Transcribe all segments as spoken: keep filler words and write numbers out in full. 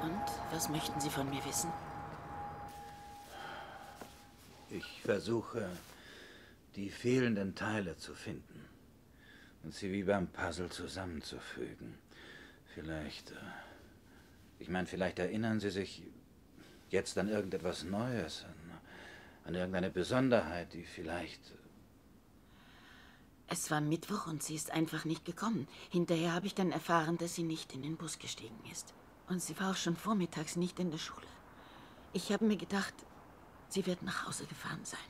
Und was möchten Sie von mir wissen? Ich versuche, die fehlenden Teile zu finden und sie wie beim Puzzle zusammenzufügen. Vielleicht, äh, ich meine, vielleicht erinnern Sie sich jetzt an irgendetwas Neues, an, an irgendeine Besonderheit, die vielleicht... Es war Mittwoch und sie ist einfach nicht gekommen. Hinterher habe ich dann erfahren, dass sie nicht in den Bus gestiegen ist. Und sie war auch schon vormittags nicht in der Schule. Ich habe mir gedacht, sie wird nach Hause gefahren sein.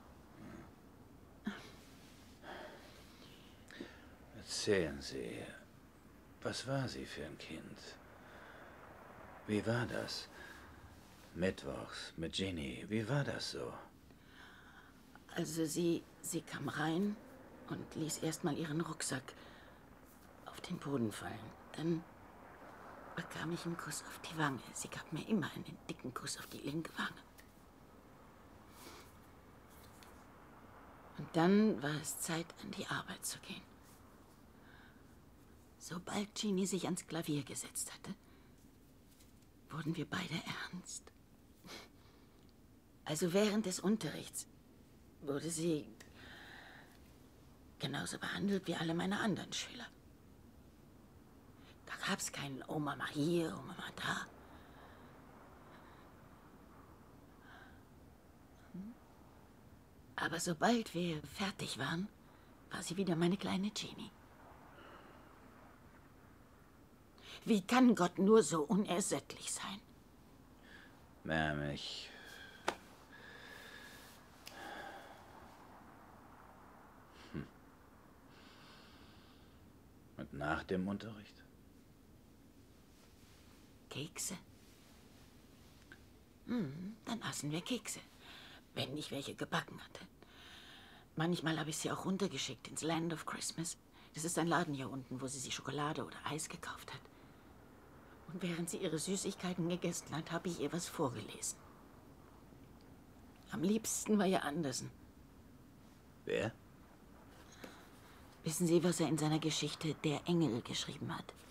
Erzählen Sie, was war sie für ein Kind? Wie war das? Mittwochs mit Ginny, wie war das so? Also sie, sie kam rein und ließ erstmal ihren Rucksack auf den Boden fallen. Dann bekam ich einen Kuss auf die Wange. Sie gab mir immer einen dicken Kuss auf die linke Wange. Und dann war es Zeit, an die Arbeit zu gehen. Sobald Ginny sich ans Klavier gesetzt hatte, wurden wir beide ernst. Also während des Unterrichts wurde sie genauso behandelt wie alle meine anderen Schüler. Da gab es keinen Oh Mama hier, Oh Mama da. Aber sobald wir fertig waren, war sie wieder meine kleine Ginny. Wie kann Gott nur so unersättlich sein? Ma'am, ich... Hm. Und nach dem Unterricht? Kekse? Hm, dann aßen wir Kekse, wenn ich welche gebacken hatte. Manchmal habe ich sie auch runtergeschickt ins Land of Christmas. Das ist ein Laden hier unten, wo sie sich Schokolade oder Eis gekauft hat. Und während sie ihre Süßigkeiten gegessen hat, habe ich ihr was vorgelesen. Am liebsten war ihr Andersen. Wer? Wissen Sie, was er in seiner Geschichte Der Engel geschrieben hat?